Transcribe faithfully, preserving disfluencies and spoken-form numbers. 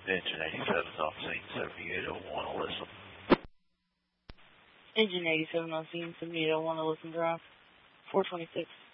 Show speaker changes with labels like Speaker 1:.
Speaker 1: Engine eighty-seven is off scene, seventy-eight oh one, I'll listen.
Speaker 2: Engine eighty-seven on scene, seventy-eight oh one, I'll listen, drive. four twenty-six.